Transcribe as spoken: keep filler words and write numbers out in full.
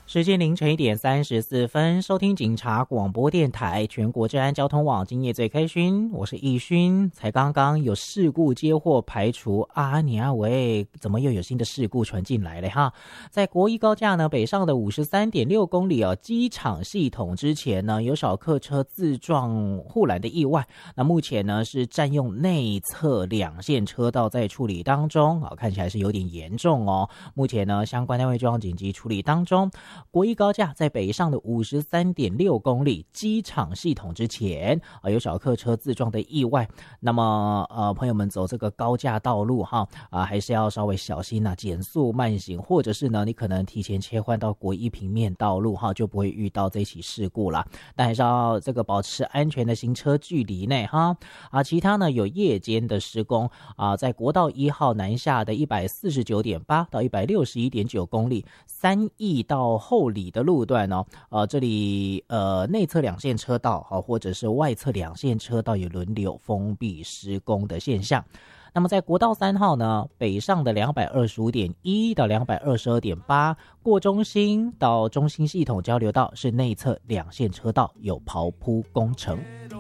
时间凌晨一点三十四分，收听警察广播电台全国治安交通网，今夜最开勋，我是易勋。才刚刚有事故接获排除啊，你啊喂，怎么又有新的事故传进来了哈？在国一高架呢北上的五十三点六公里哦，机场系统之前呢有小客车自撞护栏的意外，那目前呢是占用内侧两线车道在处理当中啊，看起来是有点严重哦。目前呢相关单位状紧急处理当中。国一高架在北上的五十三点六公里机场系统之前、呃、有小客车自撞的意外，那么呃朋友们走这个高架道路哈啊、呃、还是要稍微小心啊，减速慢行，或者是呢你可能提前切换到国一平面道路哈，就不会遇到这起事故啦。但还是要这个保持安全的行车距离内哈啊。其他呢有夜间的施工啊，在国道一号南下的一百四十九点八到一百六十一点九公里，三义到后里的路段哦，呃，这里呃内侧两线车道好、哦，或者是外侧两线车道有轮流封闭施工的现象。那么在国道三号呢，北上的两百二十五点一到两百二十二点八，过中心到中心系统交流道是内侧两线车道有刨铺工程。